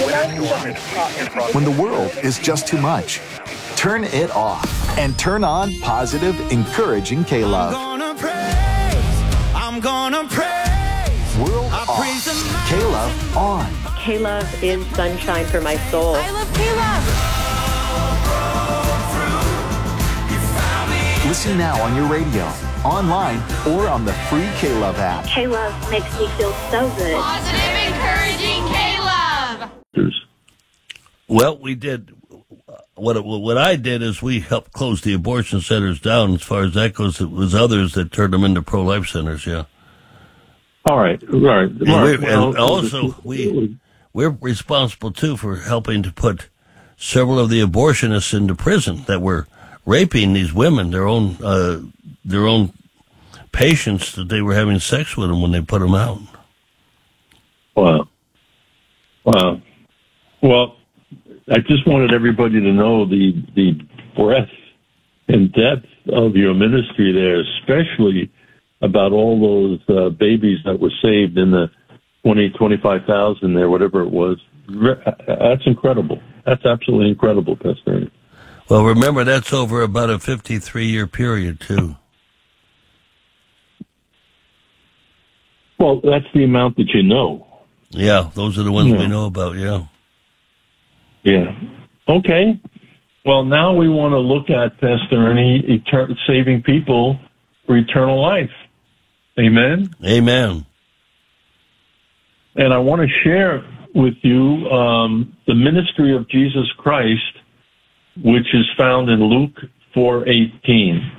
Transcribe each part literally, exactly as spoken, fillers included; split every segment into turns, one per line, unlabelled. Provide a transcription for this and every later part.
When the world is just too much, turn it off and turn on positive, encouraging K-Love.
I'm gonna praise, I'm gonna praise.
World
I
off,
praise the
K-Love on.
K-Love is sunshine for my soul.
I love K-Love.
Listen now on your radio, online, or on the free K-Love app.
K-Love makes me feel so good.
Positive, encouraging K-Love.
Well, we did. What what I did is we helped close the abortion centers down. As far as that goes, it was others that turned them into pro-life centers. Yeah.
All right. All right.
And,
All
we're,
right. Well,
and also, we we're responsible too for helping to put several of the abortionists into prison that were raping these women, their own uh, their own patients, that they were having sex with them when they put them out.
Wow. Wow. Well, I just wanted everybody to know the the breadth and depth of your ministry there, especially about all those uh, babies that were saved in the twenty, twenty-five thousand there, whatever it was. That's incredible. That's absolutely incredible, Pastor Ernie.
Well, remember, that's over about a fifty-three year period, too.
Well, that's the amount that you know.
Yeah, those are the ones
Yeah.
we know about, yeah.
Yeah. Okay. Well, now we want to look at, Pastor Ernie, etern- saving people for eternal life. Amen?
Amen.
And I want to share with you um, the ministry of Jesus Christ, which is found in Luke four eighteen.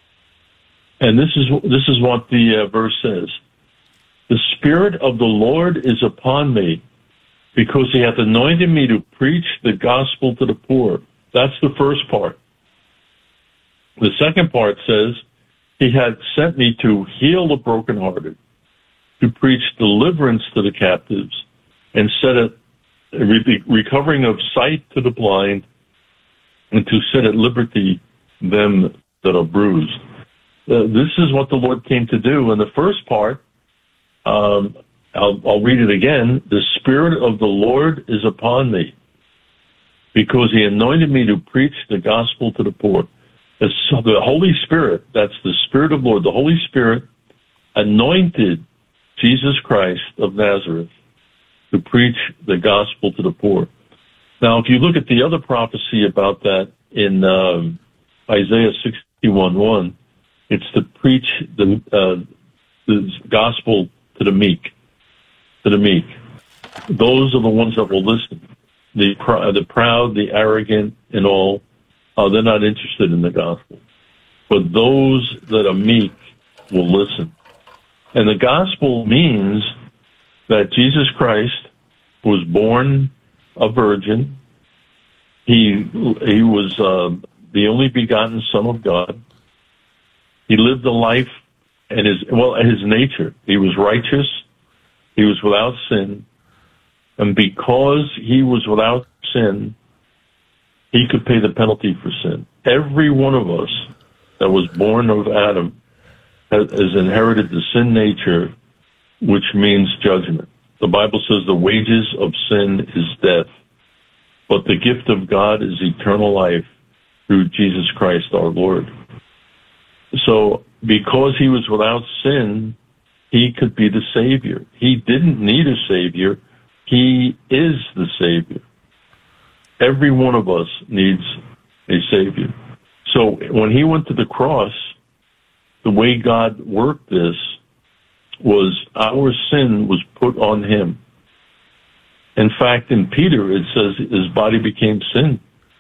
And this is this is what the uh, verse says. The Spirit of the Lord is upon me, because he hath anointed me to preach the gospel to the poor. That's the first part. The second part says, he hath sent me to heal the brokenhearted, to preach deliverance to the captives, and set a re- recovering of sight to the blind, and to set at liberty them that are bruised. Uh, this is what the Lord came to do. In the first part, um, I'll, I'll read it again. The Spirit of the Lord is upon me, because he anointed me to preach the gospel to the poor. So the Holy Spirit, that's the Spirit of the Lord, the Holy Spirit anointed Jesus Christ of Nazareth to preach the gospel to the poor. Now, if you look at the other prophecy about that in um, Isaiah sixty-one one, it's to preach the, uh, the gospel to the meek, to the meek. Those are the ones that will listen. The, pr- the proud, the arrogant, and all, uh, they're not interested in the gospel. But those that are meek will listen. And the gospel means that Jesus Christ was born a virgin. He he was uh, the only begotten Son of God. He lived a life, and his well, his nature. He was righteous. He was without sin, and because he was without sin, he could pay the penalty for sin. Every one of us that was born of Adam has, has inherited the sin nature, which means judgment. The Bible says the wages of sin is death, but the gift of God is eternal life through Jesus Christ our Lord. So because he was without sin, he could be the Savior. He didn't need a Savior. He is the Savior. Every one of us needs a Savior. So when he went to the cross, the way God worked this was our sin was put on him. In fact, in Peter, it says his body became sin.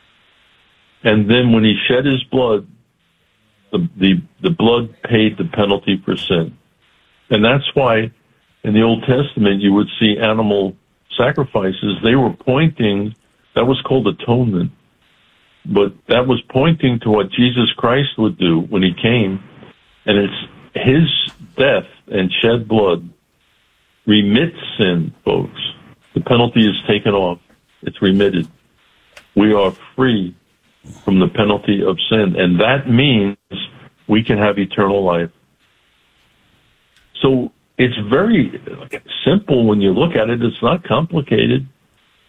And then when he shed his blood, the, the, the blood paid the penalty for sin. And that's why in the Old Testament you would see animal sacrifices. They were pointing, that was called atonement. But that was pointing to what Jesus Christ would do when he came. And it's his death and shed blood remits sin, folks. The penalty is taken off. It's remitted. We are free from the penalty of sin. And that means we can have eternal life. So it's very simple when you look at it. It's not complicated.